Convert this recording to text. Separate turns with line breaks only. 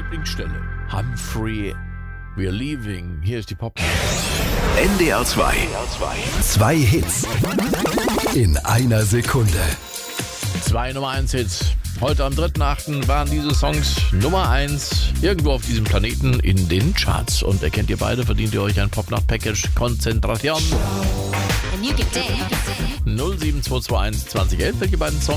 Lieblingsstelle. Humphrey, we're leaving. Hier ist die Pop.
NDR 2. Zwei Hits in einer Sekunde.
2 Nummer 1 Hits. Heute am 3.8. waren diese Songs Nummer 1 irgendwo auf diesem Planeten in den Charts. Und erkennt ihr beide, verdient ihr euch ein Pop-Nacht-Package. Konzentration. 07221 2011, welche beiden Songs